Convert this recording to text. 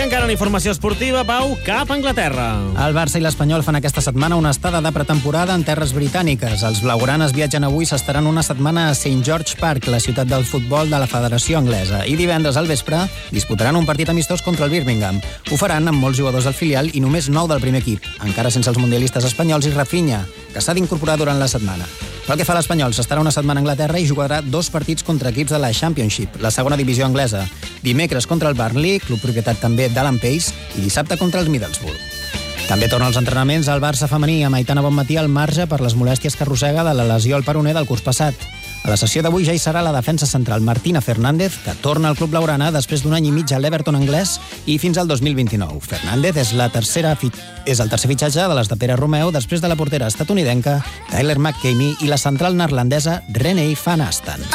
encara en informació esportiva, Pau, cap a Anglaterra. El Barça i l'Espanyol fan aquesta setmana una estada de pretemporada en terres britàniques. Els blaugranes viatgen avui i s'estaran una setmana a St. George Park, la ciutat del futbol de la Federació Anglesa. I divendres al vespre disputaran un partit amistós contra el Birmingham. Ho faran amb molts jugadors del filial i només 9 del primer equip, encara sense els mundialistes espanyols i Rafinha, que s'ha d'incorporar durant la setmana. Pel que fa a l'Espanyol, s'estarà una setmana a Anglaterra i jugarà 2 partits contra equips de la Championship, la segona divisió anglesa. Dimecres contra el Burnley, club propietat també d'Alan Pace, i dissabte contra els Middlesbrough. També torna als entrenaments al Barça femení amb Aitana Bonmatí al marge per les molèsties que arrossega de la lesió al peroné del curs passat. A la sessió d'avui ja hi serà la defensa central Martina Fernández, que torna al club blaugrana després d'un any i mig a l'Everton anglès i fins al 2029. Fernández és el tercer fitxatge de les de Pere Romeu després de la portera estatunidenca Tyler McCamey i la central neerlandesa Renee van Asten.